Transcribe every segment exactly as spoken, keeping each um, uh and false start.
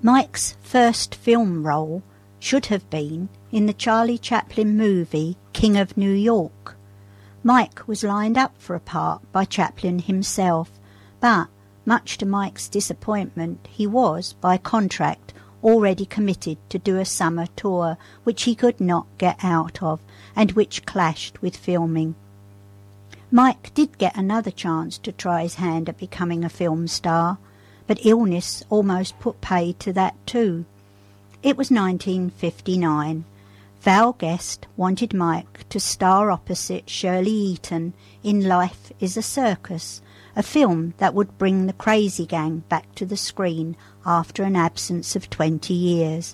Mike's first film role should have been in the Charlie Chaplin movie King of New York. Mike was lined up for a part by Chaplin himself, but, much to Mike's disappointment, he was, by contract, already committed to do a summer tour which he could not get out of, and which clashed with filming. Mike did get another chance to try his hand at becoming a film star, but illness almost put paid to that too. It was nineteen fifty-nine. Val Guest wanted Mike to star opposite Shirley Eaton in Life is a Circus, a film that would bring the Crazy Gang back to the screen after an absence of twenty years.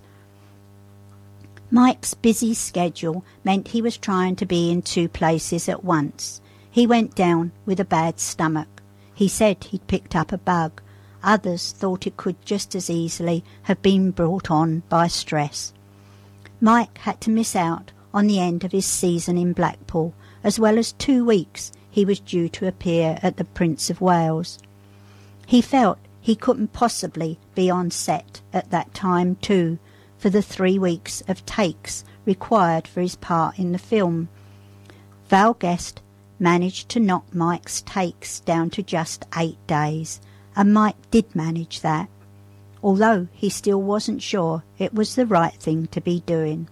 Mike's busy schedule meant he was trying to be in two places at once. He went down with a bad stomach. He said he'd picked up a bug. Others thought it could just as easily have been brought on by stress. Mike had to miss out on the end of his season in Blackpool, as well as two weeks he was due to appear at the Prince of Wales. He felt he couldn't possibly be on set at that time too, for the three weeks of takes required for his part in the film. Val Guest managed to knock Mike's takes down to just eight days, and Mike did manage that, although he still wasn't sure it was the right thing to be doing.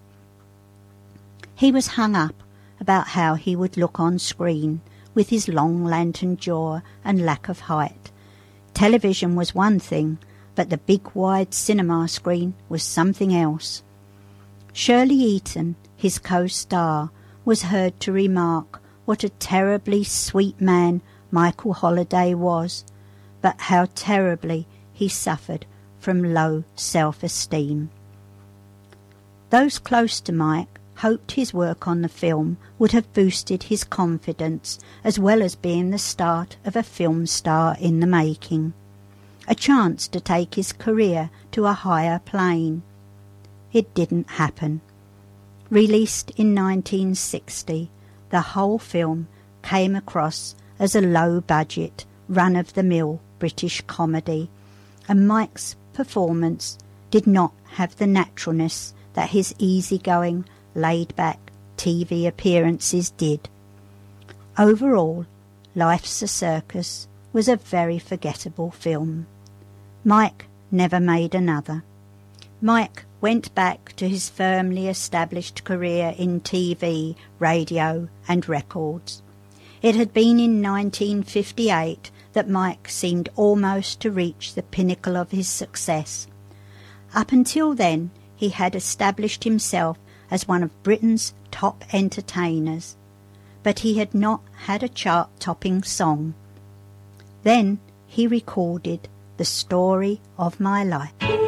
He was hung up about how he would look on screen, with his long lantern jaw and lack of height. Television was one thing, but the big wide cinema screen was something else. Shirley Eaton, his co-star, was heard to remark what a terribly sweet man Michael Holliday was, but how terribly he suffered from low self-esteem. Those close to Mike hoped his work on the film would have boosted his confidence, as well as being the start of a film star in the making, a chance to take his career to a higher plane. It didn't happen. Released in nineteen sixty, the whole film came across as a low-budget, run-of-the-mill British comedy, and Mike's performance did not have the naturalness that his easygoing, laid-back T V appearances did. Overall, Life's a Circus was a very forgettable film. Mike never made another. Mike went back to his firmly established career in T V, radio and records. It had been in nineteen fifty-eight that Mike seemed almost to reach the pinnacle of his success. Up until then, he had established himself as one of Britain's top entertainers, but he had not had a chart-topping song. Then he recorded The Story of My Life.